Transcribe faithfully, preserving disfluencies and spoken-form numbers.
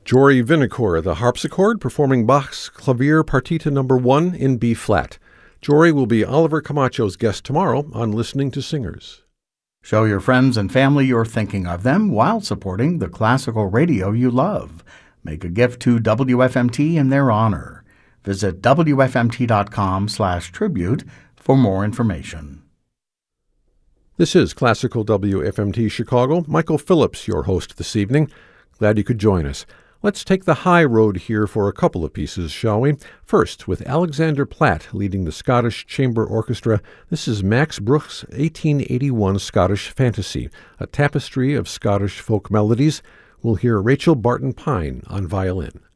Jory Vinokur, the harpsichord, performing Bach's Clavier Partita Number One in B-flat. Jory will be Oliver Camacho's guest tomorrow on Listening to Singers. Show your friends and family you're thinking of them while supporting the classical radio you love. Make a gift to W F M T in their honor. Visit W F M T dot com slash tribute for more information. This is Classical W F M T Chicago. Michael Phillips, your host this evening. Glad you could join us. Let's take the high road here for a couple of pieces, shall we? First, with Alexander Platt leading the Scottish Chamber Orchestra, this is Max Bruch's eighteen eighty-one Scottish Fantasy, a tapestry of Scottish folk melodies. We'll hear Rachel Barton Pine on violin.